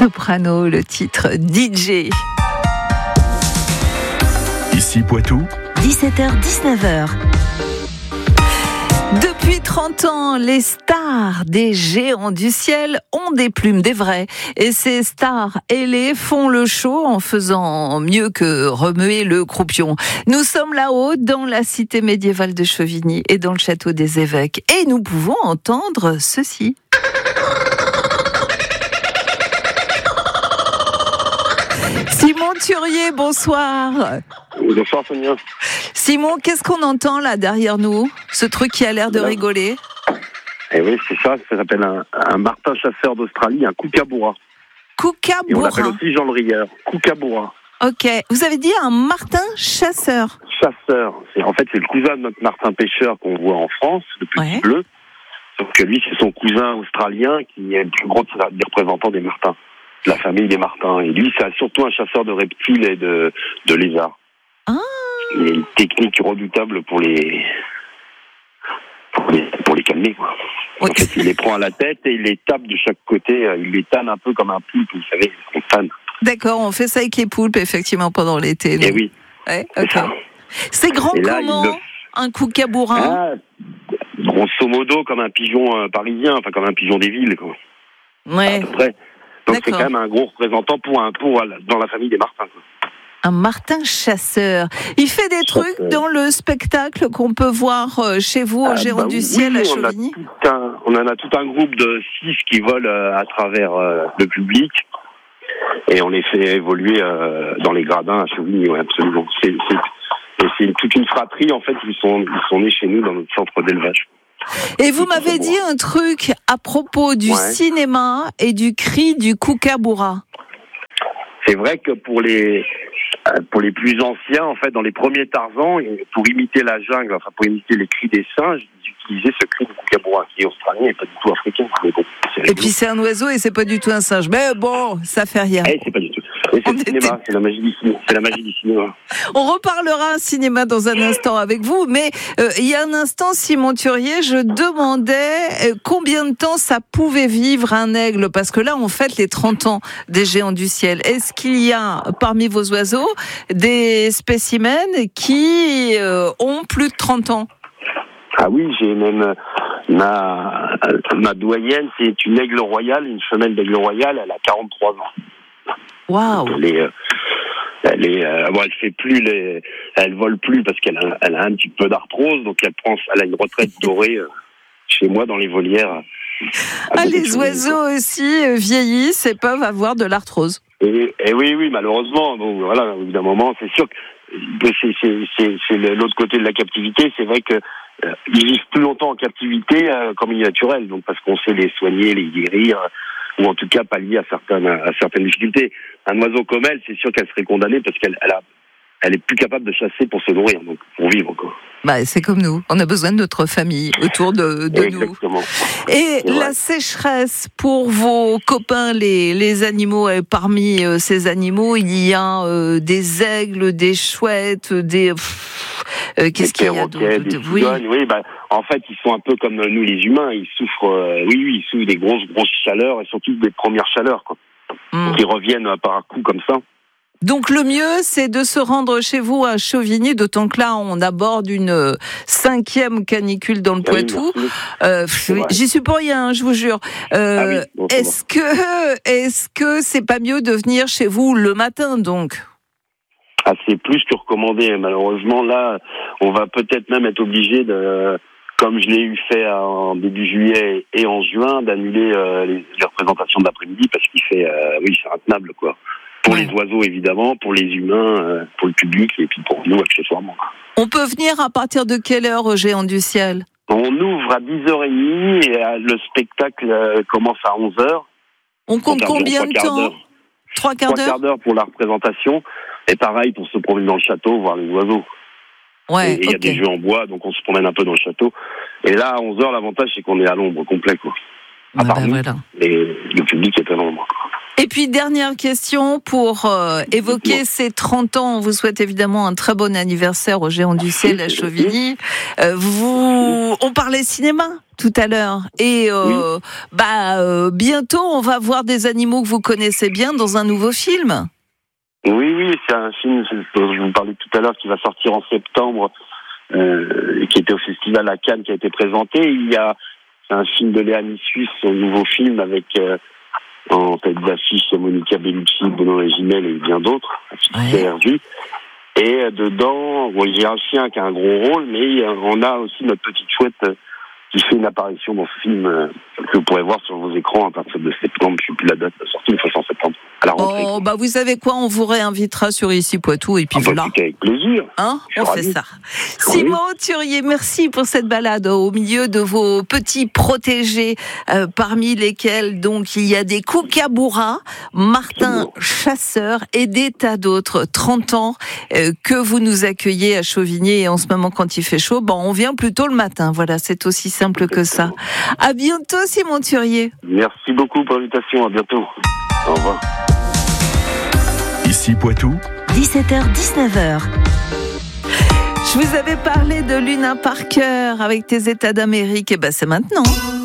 Soprano, le titre DJ. Ici Poitou, 17h-19h. Depuis 30 ans, les stars des géants du ciel ont des plumes, des vrais. Et ces stars ailées font le show en faisant mieux que remuer le croupion. Nous sommes là-haut, dans la cité médiévale de Chevigny et dans le château des évêques. Et nous pouvons entendre ceci. Simon Turier, bonsoir. Bonsoir Sonia. Simon, qu'est-ce qu'on entend là derrière nous? Ce truc qui a l'air de rigoler. Eh oui, c'est ça s'appelle un martin chasseur d'Australie, un kookaburra. Kookaburra. Et on l'appelle aussi Jean le Rieur, kookaburra. Ok, vous avez dit un martin chasseur. Chasseur, c'est le cousin de notre martin pêcheur qu'on voit en France, le petit bleu. Sauf que lui, c'est son cousin australien qui est le plus gros des représentants des martins, de la famille des martins. Et lui, c'est surtout un chasseur de reptiles et de lézards. Ah. Il y a une technique redoutable pour les calmer, quoi. Oui. En fait, il les prend à la tête et il les tape de chaque côté. Il les tanne un peu comme un poulpe, vous savez, on tanne. D'accord, on fait ça avec les poulpes, effectivement, pendant l'été. Et oui. Ouais, ok. C'est grand là, comment, un kookaburra? Grosso modo, comme un pigeon parisien, enfin comme un pigeon des villes, quoi. Ouais. À peu près. Donc c'est quand même un gros représentant dans la famille des martins, quoi. Un martin chasseur. Il fait des trucs dans le spectacle qu'on peut voir chez vous au Géant du Ciel à Chevigny. On en a tout un groupe de 6 qui volent à travers le public et on les fait évoluer dans les gradins à Chevigny, ouais, absolument. C'est toute une fratrie en fait, ils sont nés chez nous dans notre centre d'élevage. Et vous m'avez dit un truc à propos du cinéma et du cri du kookaburra. C'est vrai que pour les plus anciens, en fait, dans les premiers Tarzan, pour imiter la jungle, enfin pour imiter les cris des singes, ils utilisaient ce cri du kookaburra, qui est australien et pas du tout africain. Mais bon, et puis c'est un oiseau et c'est pas du tout un singe. Mais bon, ça fait rien. C'est pas du tout. Et c'est le cinéma, c'est la magie du cinéma. C'est la magie du cinéma. On reparlera cinéma dans un instant avec vous, mais il y a un instant, Simon Turier, je demandais combien de temps ça pouvait vivre un aigle, parce que là, on fête les 30 ans des Géants du Ciel. Est-ce qu'il y a, parmi vos oiseaux, des spécimens qui ont plus de 30 ans? Ah oui, j'ai même ma doyenne, c'est une aigle royale, une femelle d'aigle royale, elle a 43 ans. Waouh. Elle fait plus elle vole plus parce qu'elle a un petit peu d'arthrose, donc elle a une retraite dorée chez moi dans les volières. Les oiseaux aussi vieillissent et peuvent avoir de l'arthrose. Et oui, malheureusement. Donc voilà, au bout d'un moment, c'est sûr que c'est l'autre côté de la captivité. C'est vrai que ils vivent plus longtemps en captivité comme milieu naturel, donc parce qu'on sait les soigner, les guérir, ou en tout cas pallier à certaines difficultés. Un oiseau comme elle, c'est sûr qu'elle serait condamnée parce qu'elle est plus capable de chasser pour se nourrir, donc pour vivre, quoi. C'est comme nous, on a besoin de notre famille autour de Exactement. nous. Et la sécheresse pour vos copains, les animaux, parmi ces animaux, il y a des aigles, des chouettes, qu'est-ce qu'il y a d'autre? Des cigognes, oui, en fait, ils sont un peu comme nous les humains, ils souffrent, ils souffrent des grosses chaleurs et surtout des premières chaleurs, quoi. Donc ils reviennent par un coup comme ça. Donc le mieux, c'est de se rendre chez vous à Chevigny, d'autant que là, on aborde une 5e canicule dans le Poitou. J'y suis pour rien, je vous jure. Est-ce que c'est pas mieux de venir chez vous le matin, donc? C'est plus que recommandé. Malheureusement, là, on va peut-être même être obligé de, comme je l'ai eu fait en début juillet et en juin, d'annuler les représentations d'après-midi parce qu'il fait, c'est intenable, quoi. Pour les oiseaux, évidemment, pour les humains, pour le public, et puis pour nous, accessoirement. On peut venir à partir de quelle heure au Géant du Ciel? On ouvre à 10h30 et le spectacle commence à 11h. On compte combien de temps? 3 quarts d'heure? 3 quarts d'heure pour la représentation, et pareil pour se promener dans le château, voir les oiseaux. Ouais, et il y a des jeux en bois, donc on se promène un peu dans le château. Et là, à 11h, l'avantage, c'est qu'on est à l'ombre complet, quoi. Voilà. Et le public est à l'ombre, quoi. Et puis, dernière question pour évoquer ces 30 ans. On vous souhaite évidemment un très bon anniversaire au Géant du Ciel à Chauvigny. On parlait cinéma tout à l'heure. Et bientôt, on va voir des animaux que vous connaissez bien dans un nouveau film. Oui, c'est un film dont je vous parlais tout à l'heure qui va sortir en septembre, qui était au festival à Cannes, qui a été présenté. C'est un film de Léa Missus, son nouveau film avec... en tête d'affiche, Monica Bellucci, Benoît Magimel et bien d'autres, CRJ. Et dedans, il y a un chien qui a un gros rôle, mais on a aussi notre petite chouette qui fait une apparition dans ce film que vous pourrez voir sur vos écrans à partir de septembre. Je ne sais plus la date de sortie, mais c'est en septembre. À la rentrée. Vous savez quoi, on vous réinvitera sur Ici Poitou et puis voilà. Avec plaisir. On fait ça. Simon Thurier, merci pour cette balade au milieu de vos petits protégés, parmi lesquels donc il y a des Kookaburras, Martin Chasseur et des tas d'autres. 30 ans que vous nous accueillez à Chauvigny et en ce moment quand il fait chaud, on vient plutôt le matin. Voilà, c'est aussi simple que ça. À bientôt Simon Thurier. Merci beaucoup pour l'invitation, à bientôt. Au revoir. Ici Poitou, 17h-19h. Je vous avais parlé de Luna Parker avec tes États d'Amérique, et c'est maintenant.